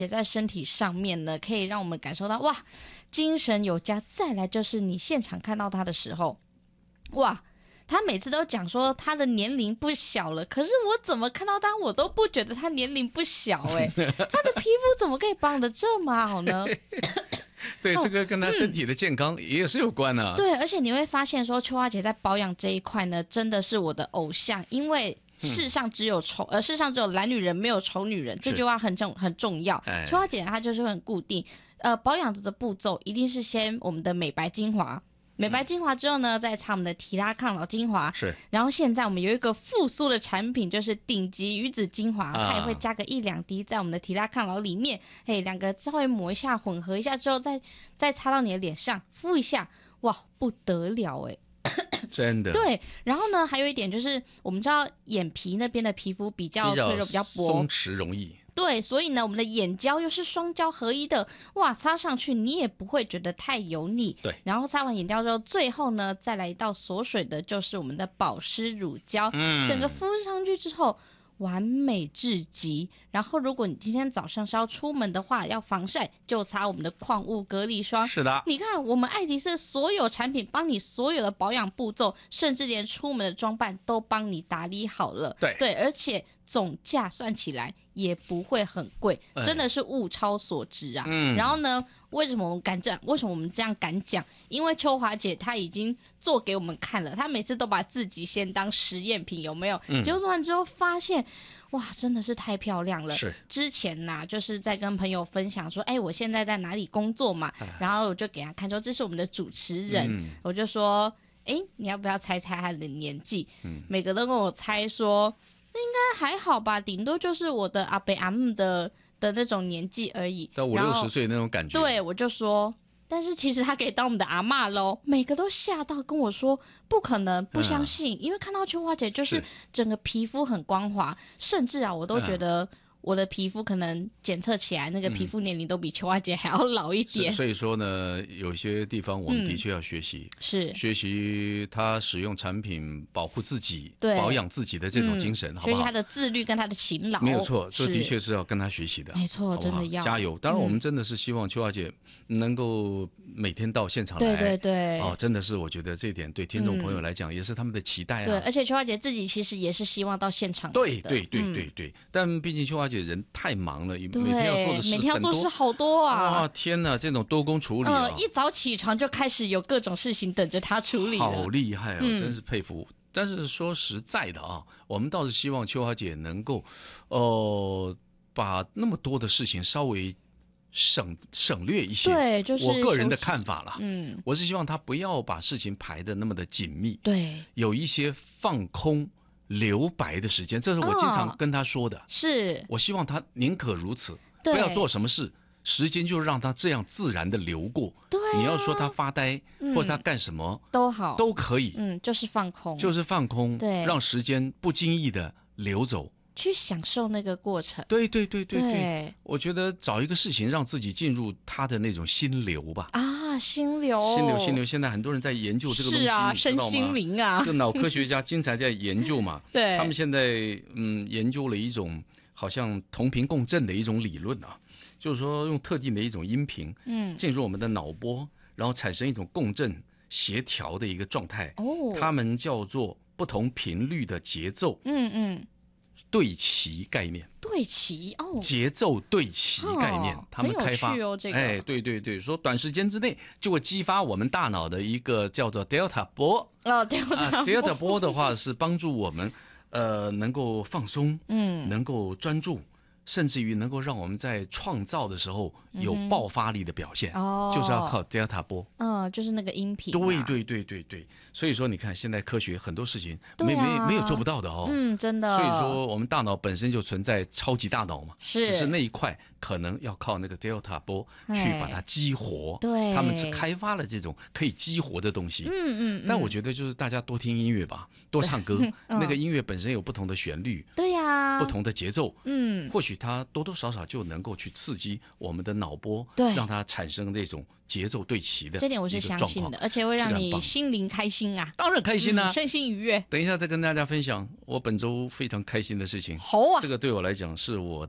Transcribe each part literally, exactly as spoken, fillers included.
也在身体上面呢，可以让我们感受到哇，精神有加。再来就是你现场看到他的时候，哇，他每次都讲说他的年龄不小了，可是我怎么看到他，我都不觉得他年龄不小哎、欸，他的皮肤怎么可以保养得这么好呢？ 对，这个跟他身体的健康也是有关啊。 嗯、对，而且你会发现说，秋花姐在保养这一块呢，真的是我的偶像，因为世上只有丑，呃，世上只有懒女人，没有丑女人，这句话很重很重要。 哎、 秋花姐她就是很固定，呃，保养的步骤一定是先我们的美白精华。美白精华之后呢，再擦我们的提拉抗老精华。 是。 然后现在我们有一个复苏的产品，就是顶级鱼子精华，啊、它也会加个一两滴在我们的提拉抗老里面，哎，两个稍微抹一下，混合一下之后，再再擦到你的脸上，敷一下，哇，不得了哎！ 真的。 对，然后呢，还有一点就是，我们知道眼皮那边的皮肤比较脆弱，比较薄， 松弛容易。 对，所以呢，我们的眼胶又是双胶合一的，哇，擦上去你也不会觉得太油腻。 对， 然后擦完眼胶之后，最后呢，再来一道锁水的，就是我们的保湿乳胶，嗯，整个敷上去之后，完美至极。然后，如果你今天早上是要出门的话，要防晒，就擦我们的矿物隔离霜。 是的， 你看，我们爱迪丝所有产品，帮你所有的保养步骤，甚至连出门的装扮都帮你打理好了。 对对，而且总价算起来也不会很贵，真的是物超所值啊。嗯。然后呢，为什么我们敢这样？为什么我们这样敢讲？因为秋华姐她已经做给我们看了，她每次都把自己先当实验品，有没有？嗯。结果做完之后发现，哇，真的是太漂亮了。 是。 之前呐、啊，就是在跟朋友分享说，哎，我现在在哪里工作嘛？啊、然后我就给他看说，这是我们的主持人，嗯、我就说，哎，你要不要猜猜他的年纪？嗯。每个都跟我猜说。应该还好吧，顶多就是我的阿伯阿姆的的那种年纪而已， 到五六十岁那种感觉。 对，我就说，但是其实他可以当我们的阿嬷喽。每个都吓到跟我说不可能，不相信，嗯、因为看到秋花姐就是整个皮肤很光滑，甚至啊，我都觉得。我的皮肤可能检测起来那个皮肤年龄都比秋花姐还要老一点， 嗯、所以说呢，有些地方我们的确要学习， 嗯、是学习他使用产品保护自己、保养自己的这种精神，嗯、好不好？ 学习他的自律跟他的勤劳， 没有错，这的确是要跟他学习的， 没错， 好不好？ 真的要加油！当然，我们真的是希望秋花姐能够每天到现场来， 对对对， 哦，真的是我觉得这一点对听众朋友来讲也是他们的期待啊。 对，而且秋花姐自己其实也是希望到现场的， 对对对对对，嗯、但毕竟秋花姐人太忙。忙了，每天要做的事每天要做事好多啊！ 啊，天哪，这种多工处理啊！ 呃，一早起床就开始有各种事情等着他处理了， 好厉害啊！嗯、真是佩服。但是说实在的啊，我们倒是希望秋华姐能够，呃，把那么多的事情稍微省省略一些。 对，就是我个人的看法啦。 嗯， 我是希望她不要把事情排得那么的紧密。 对， 有一些放空。留白的时间，这是我经常跟他说的。哦、 是， 我希望他宁可如此，不要做什么事，时间就让他这样自然的流过。 对、啊， 你要说他发呆、嗯、或者他干什么都好， 都可以。 嗯，就是放空， 就是放空， 对， 让时间不经意的流走。 去享受那个过程。 对对对对对, 对，我觉得找一个事情让自己进入他的那种心流吧。 啊，心流， 心流，心流。现在很多人在研究这个东西， 是啊，身心灵啊， 这脑科学家经常在研究嘛。 对， 他们现在嗯研究了一种好像同频共振的一种理论啊，就是说用特定的一种音频，嗯，进入我们的脑波，然后产生一种共振协调的一个状态。哦，他们叫做不同频率的节奏。嗯嗯。对齐概念， 对齐哦， 节奏对齐概念，哦、他们开发， 哦这个、 哎，对对对，说短时间之内就会激发我们大脑的一个叫做 delta 波， 哦 delta 啊 delta 波的话是帮助我们呃能够放松，嗯，能够专注。甚至于能够让我们在创造的时候有爆发力的表现，哦、嗯，就是要靠 delta 波， 嗯，就是那个音频、啊， 对对对对对，所以说你看现在科学很多事情没、啊、没没有做不到的哦， 嗯，真的， 所以说我们大脑本身就存在超级大脑嘛， 是， 只是那一块可能要靠那个 delta 波去把它激活， 对， 他们只开发了这种可以激活的东西， 嗯嗯， 但我觉得就是大家多听音乐吧，多唱歌，嗯、那个音乐本身有不同的旋律， 对呀、啊， 不同的节奏， 嗯， 或许它多多少少就能够去刺激我们的脑波， 对， 让它产生那种节奏对齐的， 这点我是相信的，而且会让你心灵开心啊， 当然开心啊， 嗯、身心愉悦。 等一下再跟大家分享我本周非常开心的事情， 好啊， 这个对我来讲是我的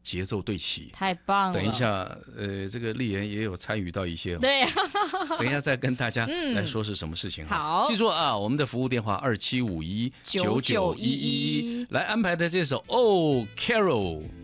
节奏对齐， 太棒了。 等一下，呃，这个丽妍也有参与到一些， 对， 等一下再跟大家来说是什么事情。 好， 记住啊，我们的服务电话二七五一九九一一，来安排的这首哦 Carol。